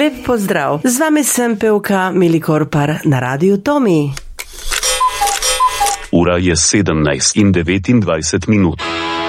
Lep pozdrav, z vami sem pevka Mili Korpar na Radiu Tomi. Ura je 17:29.